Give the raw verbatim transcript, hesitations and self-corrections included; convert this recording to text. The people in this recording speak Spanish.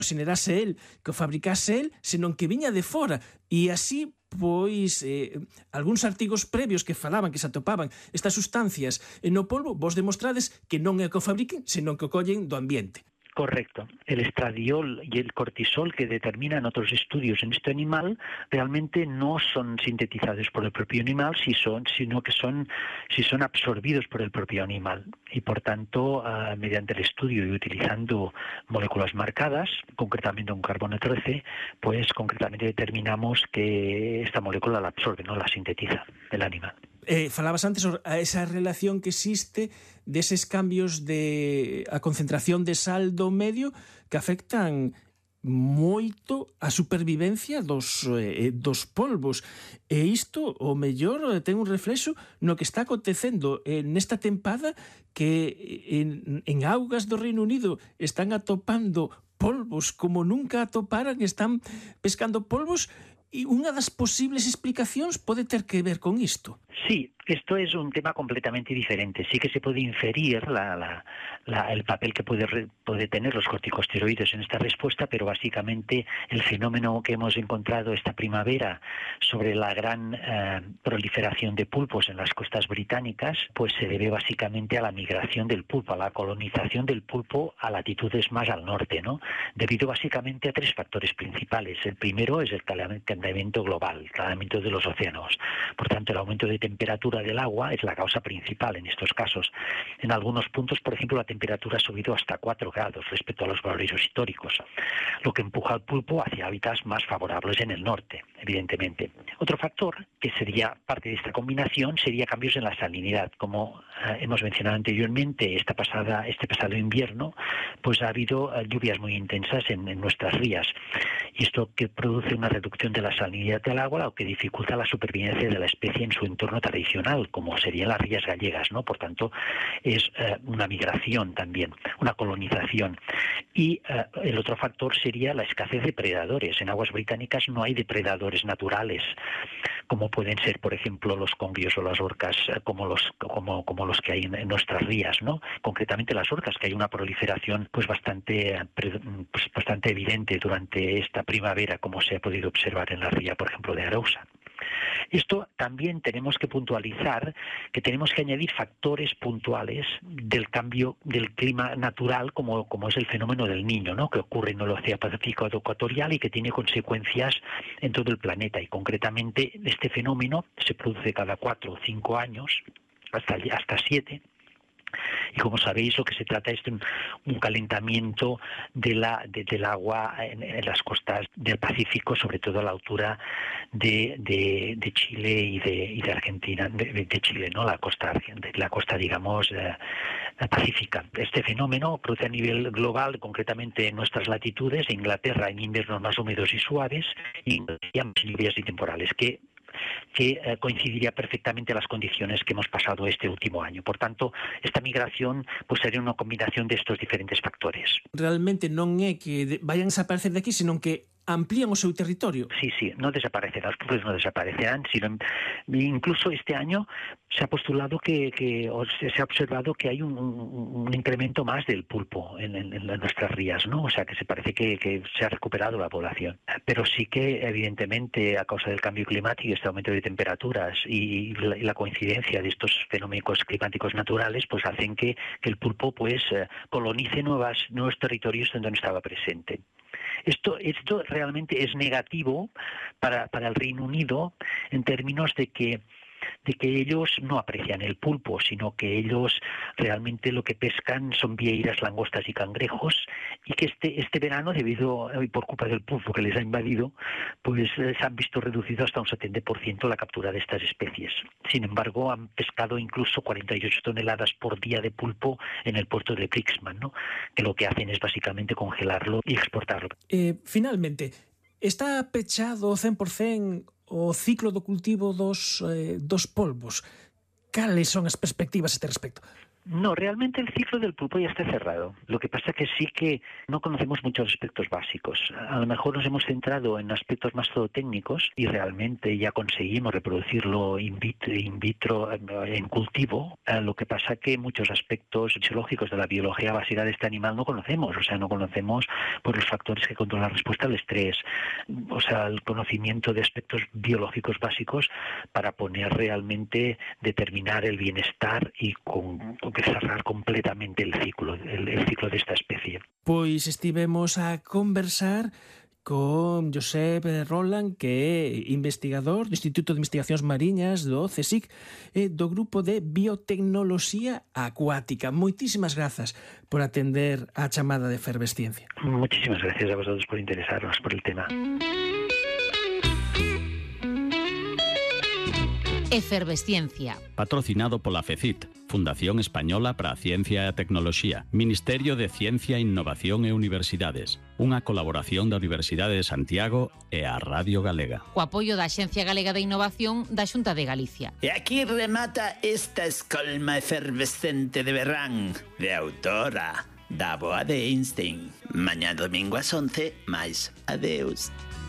xenerase el, que o fabricase el, senón que viña de fora. E así, pois, eh, algúns artigos previos que falaban que se atopaban estas sustancias no polvo, vos demostrades que non é que o fabriquen, senón que o collen do ambiente. Correcto. El estradiol y el cortisol que determinan otros estudios en este animal realmente no son sintetizados por el propio animal, si son, sino que son, si son absorbidos por el propio animal. Y por tanto, uh, mediante el estudio y utilizando moléculas marcadas, concretamente un carbono trece, pues concretamente determinamos que esta molécula la absorbe, no la sintetiza el animal. Eh, falabas antes a esa relación que existe deses cambios de a concentración de sal do medio que afectan moito a supervivencia dos, eh, dos polvos. E isto, o mellor, ten un reflexo no que está acontecendo eh, nesta tempada que en, en augas do Reino Unido están atopando polvos como nunca atoparan, están pescando polvos. E unha das posibles explicacións pode ter que ver con isto. Sí, esto es un tema completamente diferente. Sí que se puede inferir la, la, la, el papel que puede, puede tener los corticosteroides en esta respuesta, pero básicamente el fenómeno que hemos encontrado esta primavera sobre la gran eh, proliferación de pulpos en las costas británicas, pues se debe básicamente a la migración del pulpo, a la colonización del pulpo a latitudes más al norte, ¿no? Debido básicamente a tres factores principales. El primero es el calentamiento global, el calentamiento de los océanos. Por tanto, el aumento de temperatura del agua es la causa principal en estos casos. En algunos puntos, por ejemplo, la temperatura ha subido hasta cuatro grados respecto a los valores históricos, lo que empuja al pulpo hacia hábitats más favorables en el norte, evidentemente. Otro factor, que sería parte de esta combinación, sería cambios en la salinidad. Como eh, hemos mencionado anteriormente, esta pasada, este pasado invierno, pues ha habido eh, lluvias muy intensas en, en nuestras rías. Y esto que produce una reducción de la salinidad del agua, lo que dificulta la supervivencia de la especie en su entorno tradicional, como serían las rías gallegas, ¿no? Por tanto, es eh, una migración también, una colonización. Y eh, el otro factor sería la escasez de predadores. En aguas británicas no hay depredadores naturales, como pueden ser, por ejemplo, los congrios o las orcas, como los como como los que hay en, en nuestras rías, ¿no? Concretamente las orcas, que hay una proliferación pues bastante pues bastante evidente durante esta primavera, como se ha podido observar en la ría, por ejemplo, de Arousa. Esto también tenemos que puntualizar, que tenemos que añadir factores puntuales del cambio del clima natural, como, como es el fenómeno del Niño, ¿no? Que ocurre en el Océano Pacífico Ecuatorial y que tiene consecuencias en todo el planeta. Y concretamente este fenómeno se produce cada cuatro o cinco años, hasta, hasta siete. Y como sabéis, lo que se trata es de un, un calentamiento de la, de, del agua en, en las costas del Pacífico, sobre todo a la altura de, de, de Chile y de, y de Argentina, de, de Chile, ¿no? La costa, de la costa, digamos, eh, pacífica. Este fenómeno produce a nivel global, concretamente en nuestras latitudes, Inglaterra en inviernos más húmedos y suaves, y lluvias y temporales, que que eh, coincidiría perfectamente a las condiciones que hemos pasado este último año. Por tanto, esta migración pues sería una combinación de estos diferentes factores. Realmente non é que vayan a desaparecer de aquí, senón que amplían o seu territorio. Sí, sí, no desaparecerán, los pulpos no desaparecerán, sino incluso este año se ha postulado que, que o se ha observado que hay un, un, un incremento más del pulpo en, en, en nuestras rías, ¿no? O sea, que se parece que, que se ha recuperado la población. Pero sí que, evidentemente, a causa del cambio climático y este aumento de temperaturas y la, y la coincidencia de estos fenómenos climáticos naturales, pues hacen que, que el pulpo pues colonice nuevas, nuevos territorios donde no estaba presente. Esto, esto realmente es negativo para, para el Reino Unido en términos de que de que ellos no aprecian el pulpo, sino que ellos realmente lo que pescan son vieiras, langostas y cangrejos, y que este este verano, debido y por culpa del pulpo que les ha invadido, pues eh, se han visto reducido hasta un setenta por ciento la captura de estas especies. Sin embargo, han pescado incluso cuarenta y ocho toneladas por día de pulpo en el puerto de Brixman, ¿no? Que lo que hacen es básicamente congelarlo y exportarlo. Eh, finalmente, está pechado cen por cen o ciclo do cultivo dos, eh, dos polvos. Cales son as perspectivas a este respecto? No, realmente el ciclo del pulpo ya está cerrado. Lo que pasa que sí que no conocemos muchos aspectos básicos. A lo mejor nos hemos centrado en aspectos más zootécnicos y realmente ya conseguimos reproducirlo in vitro, in vitro en cultivo. Lo que pasa que muchos aspectos fisiológicos de la biología básica de este animal no conocemos. O sea, no conocemos por los factores que controlan la respuesta al estrés. O sea, el conocimiento de aspectos biológicos básicos para poner realmente, determinar el bienestar y con que cerrar completamente el ciclo, el, el ciclo de esta especie. Pois estivemos a conversar con Josep Roland, que é investigador do Instituto de Investigacións Mariñas do CSIC e do Grupo de Biotecnoloxía Acuática. Moitísimas grazas por atender a chamada de Efervesciencia. Muchísimas gracias a vosotros por interesaros por el tema. Efervesciencia. Patrocinado pola FECIT, Fundación Española para a Ciencia e a Tecnoloxía, Ministerio de Ciencia, Innovación e Universidades, unha colaboración da Universidade de Santiago e a Radio Galega. Co apoio da Axencia Galega de Innovación da Xunta de Galicia. E aquí remata esta escolma efervescente de verán, de autora da boa de Einstein. Mañá domingo ás once, máis adeus.